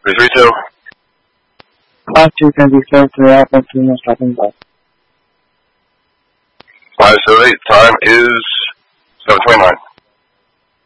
332. 52 can be served to Alpha 2 no stopping by. 578, time is 7:29.